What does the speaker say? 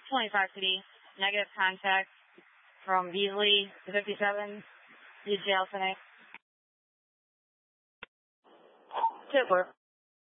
25 City, negative contact from Beasley to 57, the jail tonight. 2-4.